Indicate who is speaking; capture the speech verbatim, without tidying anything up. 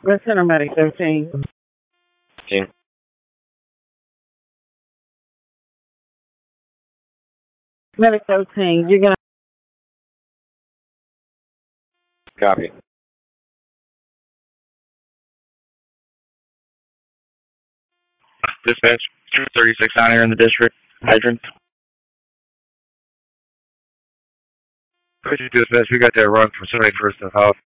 Speaker 1: Let's send her medic thirteen.
Speaker 2: Team.
Speaker 1: Medic thirteen, you're gonna.
Speaker 2: Copy. Dispatch, two thirty-six on here in the district. Hydrant. Dispatch, we got that run from seventy-first and House.